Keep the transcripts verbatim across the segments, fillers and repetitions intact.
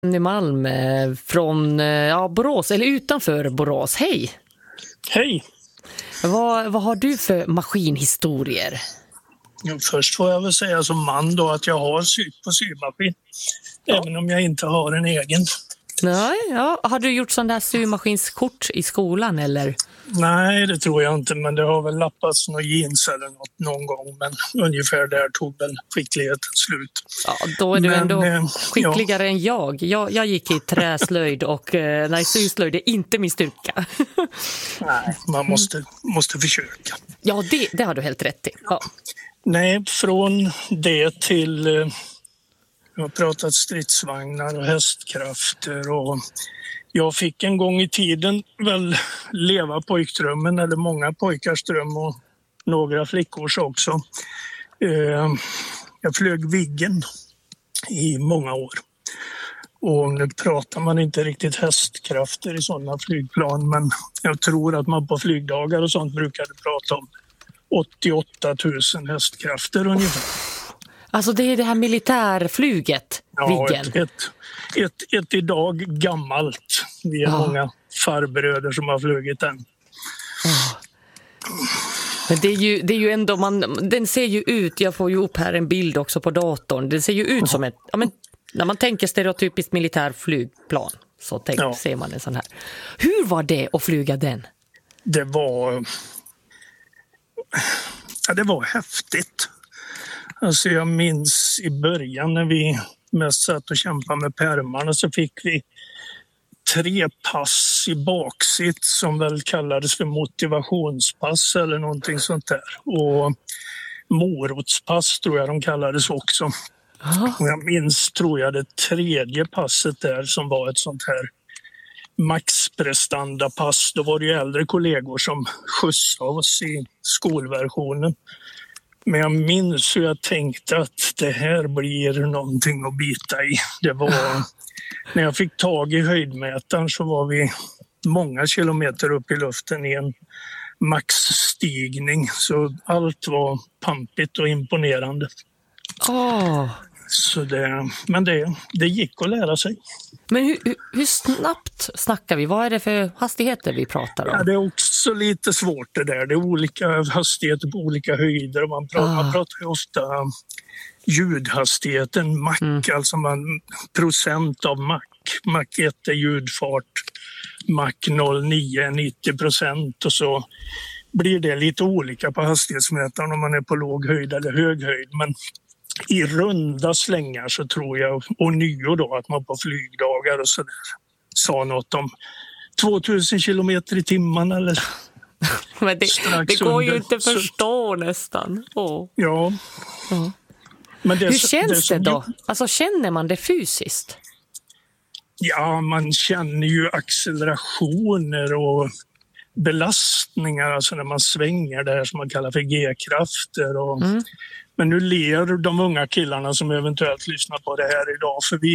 Malm eh, från eh, ja, Borås, eller utanför Borås. Hej! Hej! Vad, vad har du för maskinhistorier? Ja, först får jag väl säga som man då att jag har sytt på symaskin. Ja. Även om jag inte har en egen. Nej, ja. Har du gjort sån där symaskinskort i skolan eller? Nej, det tror jag inte, men det har väl lappats några jeans eller något någon gång. Men ungefär där tog väl skickligheten slut. Ja, då är du men, ändå eh, skickligare ja. än jag. jag. Jag gick i träslöjd och eh, nej, syslöjd är inte min styrka. Nej, man måste, måste försöka. Ja, det, det har du helt rätt i. Ja. Nej, från det till... Eh, jag har pratat stridsvagnar och hästkrafter och jag fick en gång i tiden väl leva pojkdrömmen, eller många pojkars dröm och några flickors också. Eh, jag flög Viggen i många år. Och nu pratar man inte riktigt hästkrafter i sådana flygplan, men jag tror att man på flygdagar och sånt brukade prata om åttioåtta tusen hästkrafter ungefär. Alltså det är det här militärflyget, ja, Viggen. Ett, ett, ett, ett idag gammalt. Vi är ja. många farbröder som har flugit den. Oh. Men det är ju, det är ju ändå, man, den ser ju ut, jag får ju upp här en bild också på datorn. Den ser ju ut som ett, ja, men, när man tänker stereotypiskt militärflygplan så tänk, ja. ser man en sån här. Hur var det att flyga den? Det var, ja, det var häftigt. Alltså jag minns i början när vi mest satt och kämpade med pärmarna så fick vi tre pass i baksitt som väl kallades för motivationspass eller någonting sånt där. Och morotspass tror jag de kallades också. Aha. Och jag minns tror jag det tredje passet där som var ett sånt här maxprestandapass. Då var det ju äldre kollegor som skjutsade oss i skolversionen. Men jag minns hur jag tänkte att det här blir någonting att bita i. Det var, när jag fick tag i höjdmätaren så var vi många kilometer upp i luften i en maxstigning. Så allt var pampigt och imponerande. Oh. Så det, men det, det gick att lära sig. Men hur, hur snabbt snackar vi? Vad är det för hastigheter vi pratar om? Ja, det är också lite svårt det där. Det är olika hastigheter på olika höjder. Man pratar, ah. man pratar ju ofta ljudhastigheten, Mach, mm. alltså man, procent av Mach. Mach ett är ljudfart, Mach noll komma nio är nittio procent och så blir det lite olika på hastighetsmätaren om man är på låg höjd eller hög höjd. Men i runda slängar så tror jag, och nio då, att man på flygdagar och så där sa något om tvåtusen kilometer i timmen eller men det, det går ju inte att förstå nästan. Oh. Ja. Mm. Men det, hur känns det, det då? Ju... Alltså känner man det fysiskt? Ja, man känner ju accelerationer och belastningar, alltså när man svänger det här som man kallar för G-krafter och mm. Men nu ler de unga killarna som eventuellt lyssnar på det här idag, för vi,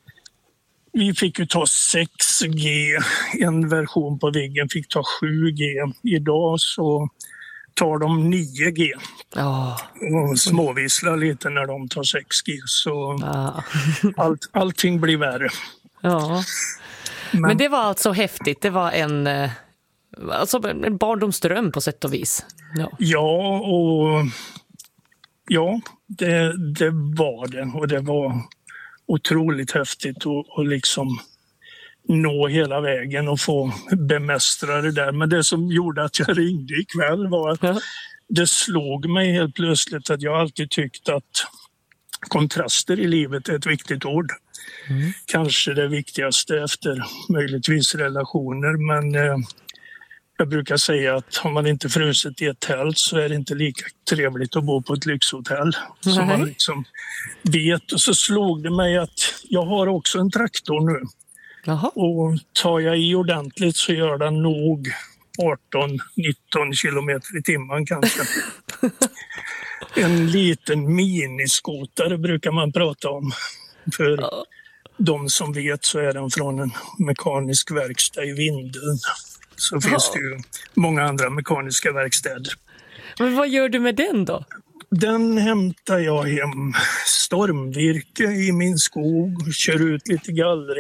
vi fick ju ta sex G, en version på Viggen fick ta sju G. Idag så tar de nio G oh. och småvisslar lite när de tar sex G. Så ah. allt, allting blir värre. Ja. Men, Men det var alltså häftigt, det var en... Alltså en barndomsdröm på sätt och vis. Ja, ja och... Ja, det, det var det och det var otroligt häftigt att och liksom nå hela vägen och få bemästra det där. Men det som gjorde att jag ringde ikväll var att ja. det slog mig helt plötsligt att jag alltid tyckt att kontraster i livet är ett viktigt ord. Mm. Kanske det viktigaste efter möjligtvis relationer, men eh, jag brukar säga att har man inte frusit i ett tält så är det inte lika trevligt att bo på ett lyxhotell. Mm. Så man liksom vet. Och så slog det mig att jag har också en traktor nu. Jaha. Och tar jag i ordentligt så gör den nog arton nitton kilometer i timmen kanske. En liten miniskotare brukar man prata om. För ja. de som vet så är den från en mekanisk verkstad i Vindeln. Så finns ja. det ju många andra mekaniska verkstäder. Men vad gör du med den då? Den hämtar jag hem stormvirke i min skog, kör ut lite gallring.